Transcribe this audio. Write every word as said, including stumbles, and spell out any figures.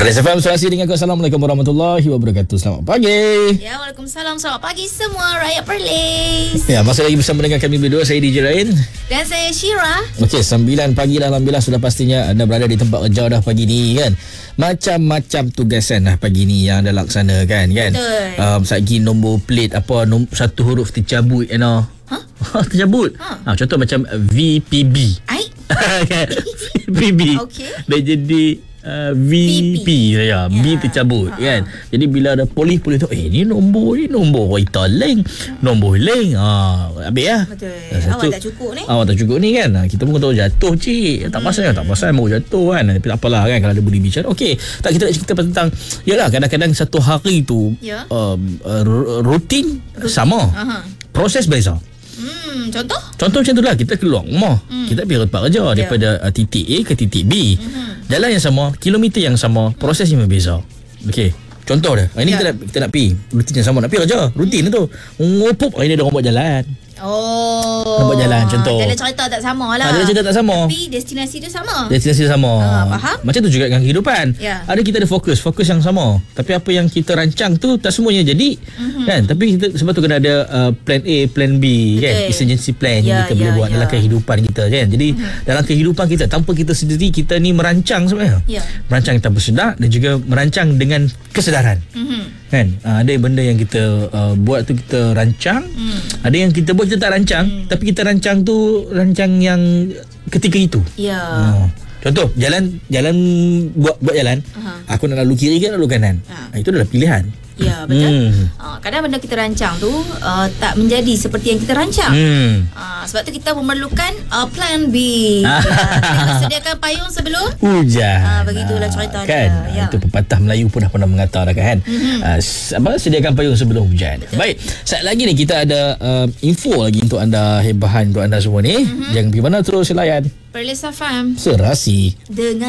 Perlis F M, Selasi dengan aku. Assalamualaikum warahmatullahi wabarakatuh. Selamat pagi. Ya, Waalaikumsalam. Selamat pagi semua rakyat Perlis. Ya, masih lagi bersama dengan kami berdua. Saya D J Rain dan saya Syira. Okey, sembilan pagi dah. Alhamdulillah sudah pastinya anda berada di tempat kerja dah pagi ni kan. Macam-macam tugasan dah pagi ni yang anda laksanakan kan. Betul. Um, Sagi nombor plate apa nom, satu huruf tercabut you know. Ha? Tercabut. Ha. Ha, contoh macam V P B. Ai? Kan? V P B. Okey. Dia jadi Uh, V P saya, ya. B tercabut ha. Kan. Jadi bila ada polis polis tu, eh ni nombor ni nombor waiter lain, nombor lain. Ha, habis lah. Betul. Satu, awak tak cukup ni. Awak tak cukup ni kan. Kita pun tahu jatuh cik. Tak pasal, hmm. tak pasal mau jatuh kan. Tapi tak apalah kan kalau ada budi bicara. Okey, tak kita nak cerita tentang yalah kadang-kadang satu hari tu ya. um, uh, rutin, rutin sama. Aha. Proses beza. Hmm, contoh? Contoh macam tu lah. Kita keluar rumah, hmm. kita pergi tempat kerja, yeah. daripada uh, titik A ke titik B. Mm-hmm. Jalan yang sama, kilometer yang sama, prosesnya berbeza. Okey, contoh dah. Ini yeah. kita nak kita nak pergi rutin yang sama, nak pergi kerja, rutin hmm. tu. Ngopup hari ni ada orang buat jalan. Oh. Nampak jalan contoh. Jalan cerita tak sama lah. Ha, jalan cerita tak sama. Tapi destinasi tu sama. Destinasi sama. Ha, faham? Macam tu juga dengan kehidupan. Ya. Ada kita ada fokus, fokus yang sama. Tapi apa yang kita rancang tu tak semuanya jadi. Mm-hmm. Kan? Tapi kita sebab tu kena ada uh, plan A, plan B. Betul. Kan? Emergency plan ya, yang kita ya, boleh buat ya. dalam kehidupan kita kan. Jadi mm-hmm. dalam kehidupan kita tanpa kita sendiri kita ni merancang sebenarnya. Ya. Merancang tanpa sedar dan juga merancang dengan kesedaran. Mm-hmm. Kan? Uh, ada benda yang kita uh, buat tu kita rancang. Mm. Ada yang kita buat kita tak rancang. Mm. Tapi kita rancang tu rancang yang ketika itu. Ya. Uh, contoh jalan jalan buat buat jalan. Uh-huh. Aku nak lalu kiri ke lalu kanan. Uh. Uh, itu adalah pilihan. Ya, betul. Hmm. Uh, kadang benda kita rancang tu uh, tak menjadi seperti yang kita rancang. Hmm. Uh, sebab tu kita memerlukan uh, plan B. Ya, kita sediakan payung sebelum hujan. Uh, begitulah cerita kan? dia. Ya. Itu pepatah Melayu pun dah pernah mengata dah kan. Mm-hmm. Uh, apa sediakan payung sebelum hujan. Betul. Baik, saat lagi ni kita ada uh, info lagi untuk anda, hebahan untuk anda semua ni. Mm-hmm. Jangan pergi mana, terus layan Perlis F M Serasi dengan